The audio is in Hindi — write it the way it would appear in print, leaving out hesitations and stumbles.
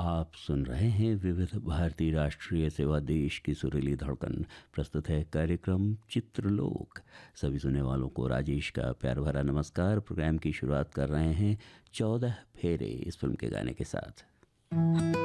आप सुन रहे हैं विविध भारती राष्ट्रीय सेवा देश की सुरीली धड़कन। प्रस्तुत है कार्यक्रम चित्रलोक। सभी सुनने वालों को राजेश का प्यार भरा नमस्कार। प्रोग्राम की शुरुआत कर रहे हैं 14 फेरे इस फिल्म के गाने के साथ।